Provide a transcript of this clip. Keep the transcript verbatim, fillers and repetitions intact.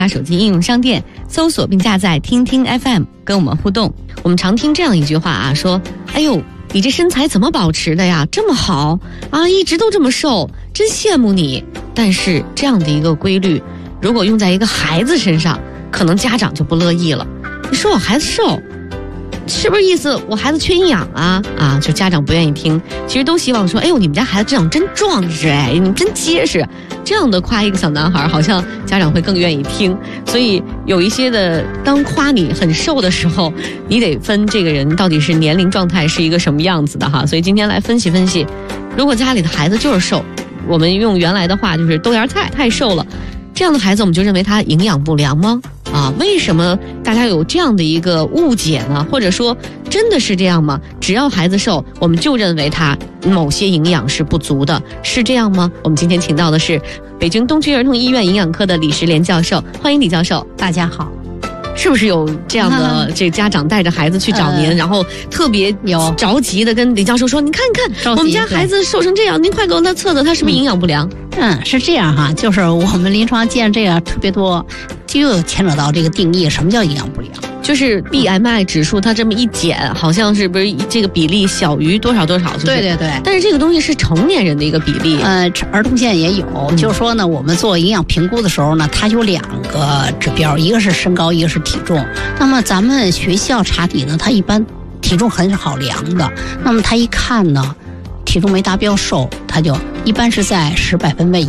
拿手机应用商店搜索并下载听听 F M 跟我们互动。我们常听这样一句话啊，说哎呦你这身材怎么保持的呀，这么好啊，一直都这么瘦，真羡慕你。但是这样的一个规律如果用在一个孩子身上，可能家长就不乐意了。你说我孩子瘦是不是意思我孩子缺营养啊？啊，就家长不愿意听。其实都希望说，哎呦，你们家孩子这样真壮实，哎，你真结实。这样的夸一个小男孩，好像家长会更愿意听。所以有一些的，当夸你很瘦的时候，你得分这个人到底是年龄状态是一个什么样子的哈。所以今天来分析分析，如果家里的孩子就是瘦，我们用原来的话就是豆芽菜，太瘦了。这样的孩子我们就认为他营养不良吗？啊，为什么大家有这样的一个误解呢？或者说真的是这样吗？只要孩子瘦，我们就认为他某些营养是不足的，是这样吗？我们今天请到的是北京东区儿童医院营养科的李石莲教授，欢迎李教授。 大家好。 是不是有这样的这家长带着孩子去找您、呃、然后特别有着急的跟李教授说，你看看我们家孩子瘦成这样，您快给我他测测他是不是营养不良。 嗯, 嗯是这样哈，就是我们临床见这个特别多，就又牵扯到这个定义，什么叫营养不良， 就是 B M I 指数它这么一减，好像是不是这个比例小于多少多少、就是、 对对对。 但是这个东西是成年人的一个比例， 呃，儿童现在也有、嗯、就是说呢，我们做营养评估的时候呢，它有两个指标，一个是身高，一个是体重。那么咱们学校查体呢，它一般体重很好量的，那么他一看呢体重没达标瘦，他就一般是在十百分位